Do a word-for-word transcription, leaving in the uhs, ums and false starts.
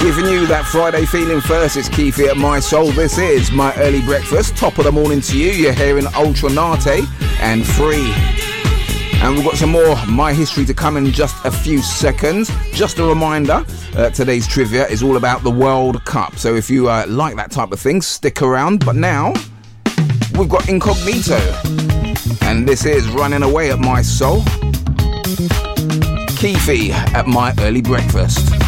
Giving you that Friday feeling first. It's Keefe at My Soul. This is my early breakfast. Top of the morning to you. You're hearing Ultra Nate and Free. And we've got some more My History to come in just a few seconds. Just a reminder, uh, today's trivia is all about the World Cup. So if you uh, like that type of thing, stick around. But now, we've got Incognito. And this is Running Away at My Soul. Keefe at My Early Breakfast.